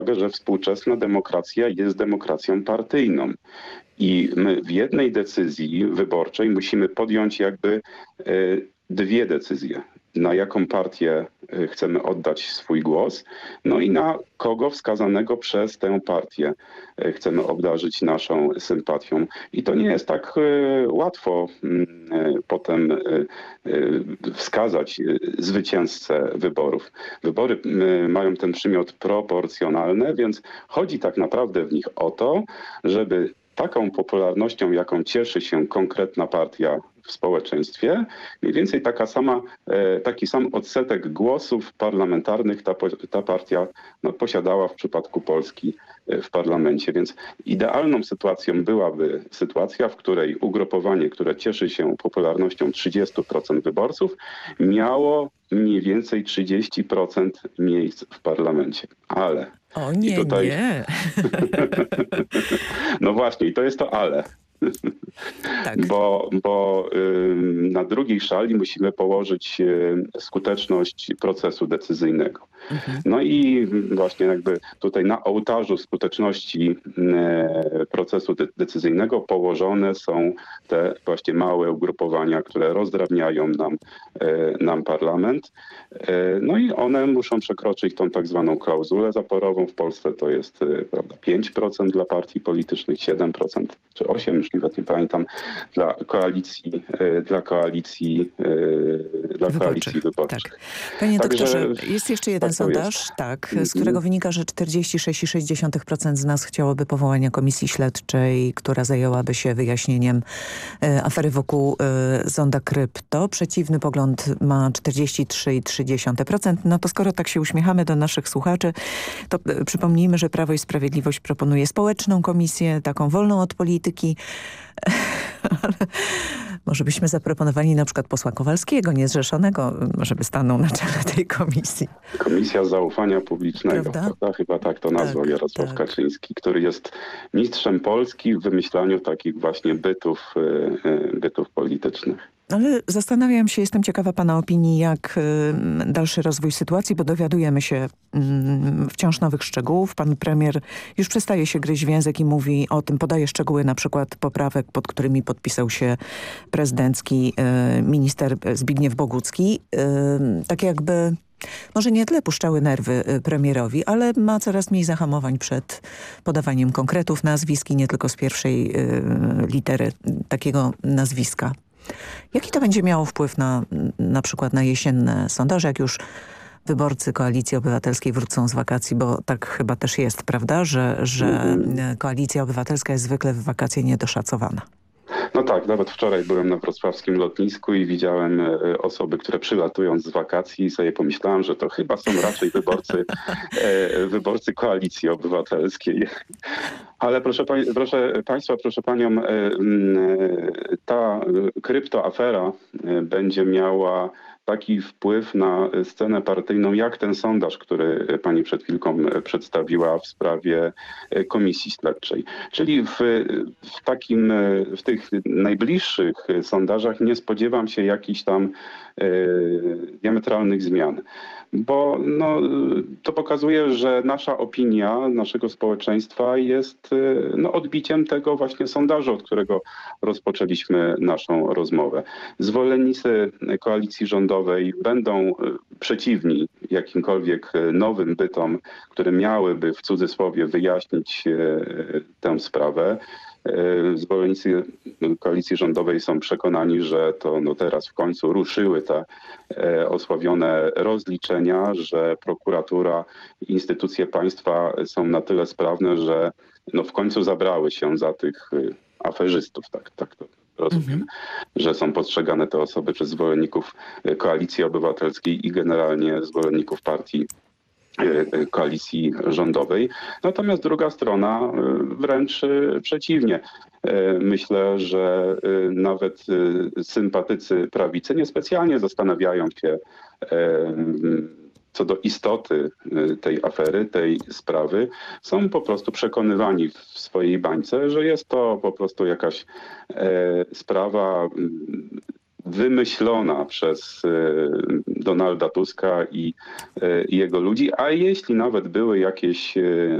że współczesna demokracja jest demokracją partyjną. I my w jednej decyzji wyborczej musimy podjąć jakby dwie decyzje. Na jaką partię chcemy oddać swój głos, no i na kogo wskazanego przez tę partię chcemy obdarzyć naszą sympatią. I to nie jest tak łatwo potem wskazać zwycięzcę wyborów. Wybory mają ten przymiot proporcjonalne, więc chodzi tak naprawdę w nich o to, żeby taką popularnością, jaką cieszy się konkretna partia w społeczeństwie, mniej więcej taki sam odsetek głosów parlamentarnych ta partia posiadała w przypadku Polski w parlamencie. Więc idealną sytuacją byłaby sytuacja, w której ugrupowanie, które cieszy się popularnością 30% wyborców, miało mniej więcej 30% miejsc w parlamencie. Ale... O nie, nie. No właśnie, i to jest to ale. Tak. Bo na drugiej szali musimy położyć skuteczność procesu decyzyjnego. No i właśnie jakby tutaj na ołtarzu skuteczności procesu decyzyjnego położone są te właśnie małe ugrupowania, które rozdrabniają nam parlament. No i one muszą przekroczyć tą tak zwaną klauzulę zaporową. W Polsce to jest 5% dla partii politycznych, 7% czy 8%, już nawet nie pamiętam, dla koalicji wyborczych. Tak. Panie doktorze, jest jeszcze jeden sondaż, z którego wynika, że 46,6% z nas chciałoby powołania komisji śledczej, która zajęłaby się wyjaśnieniem afery wokół zonda krypto. Przeciwny pogląd ma 43,3%. No to skoro tak się uśmiechamy do naszych słuchaczy, to przypomnijmy, że Prawo i Sprawiedliwość proponuje społeczną komisję, taką wolną od polityki. Ale może byśmy zaproponowali na przykład posła Kowalskiego, niezrzeszonego, żeby stanął na czele tej komisji. Komisja Zaufania Publicznego. Prawda? Chyba tak to nazwał Jarosław Kaczyński, który jest mistrzem Polski w wymyślaniu takich właśnie bytów politycznych. Ale zastanawiam się, jestem ciekawa pana opinii, jak dalszy rozwój sytuacji, bo dowiadujemy się wciąż nowych szczegółów. Pan premier już przestaje się gryźć w język i mówi o tym, podaje szczegóły na przykład poprawek, pod którymi podpisał się prezydencki minister Zbigniew Bogucki. Tak jakby... Może nie tyle puszczały nerwy premierowi, ale ma coraz mniej zahamowań przed podawaniem konkretów nazwisk i nie tylko z pierwszej litery takiego nazwiska. Jaki to będzie miało wpływ na przykład na jesienne sondaże, jak już wyborcy Koalicji Obywatelskiej wrócą z wakacji, bo tak chyba też jest, prawda, że Koalicja Obywatelska jest zwykle w wakacje niedoszacowana. No tak, nawet wczoraj byłem na wrocławskim lotnisku i widziałem osoby, które przylatując z wakacji i sobie pomyślałem, że to chyba są raczej wyborcy Koalicji Obywatelskiej. Ale proszę Państwa, proszę Panią, ta kryptoafera będzie miała taki wpływ na scenę partyjną, jak ten sondaż, który pani przed chwilką przedstawiła w sprawie komisji śledczej. Czyli w tych najbliższych sondażach nie spodziewam się jakichś tam diametralnych zmian. Bo to pokazuje, że nasza opinia, naszego społeczeństwa jest odbiciem tego właśnie sondażu, od którego rozpoczęliśmy naszą rozmowę. Zwolennicy koalicji rządowej będą przeciwni jakimkolwiek nowym bytom, które miałyby w cudzysłowie wyjaśnić tę sprawę. Zwolennicy koalicji rządowej są przekonani, że to teraz w końcu ruszyły te osławione rozliczenia, że prokuratura i instytucje państwa są na tyle sprawne, że w końcu zabrały się za tych aferzystów, tak to rozumiem, że są postrzegane te osoby przez zwolenników Koalicji Obywatelskiej i generalnie zwolenników partii koalicji rządowej. Natomiast druga strona wręcz przeciwnie. Myślę, że nawet sympatycy prawicy niespecjalnie zastanawiają się co do istoty tej afery, tej sprawy. Są po prostu przekonywani w swojej bańce, że jest to po prostu jakaś sprawa wymyślona przez Donalda Tuska i jego ludzi, a jeśli nawet były jakieś